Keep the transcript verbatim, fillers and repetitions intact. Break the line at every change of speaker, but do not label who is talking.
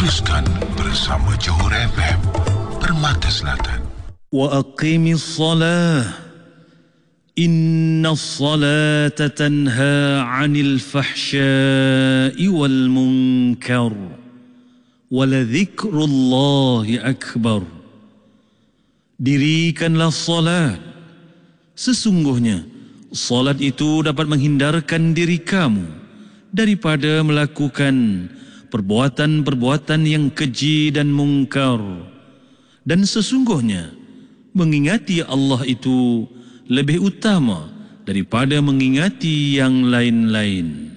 Teruskan bersama Johor F M, Permata Selatan.
Wa aqimis salah, inna salata tanha 'anil fahsya'i wal munkar, wa ladhikrullahi akbar. Dirikanlah salat, sesungguhnya salat itu dapat menghindarkan diri kamu daripada melakukan perbuatan-perbuatan yang keji dan mungkar, dan sesungguhnya mengingati Allah itu lebih utama daripada mengingati yang lain-lain.